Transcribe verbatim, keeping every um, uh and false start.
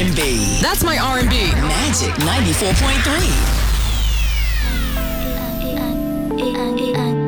and B. That's my R and B. Magic ninety-four point three.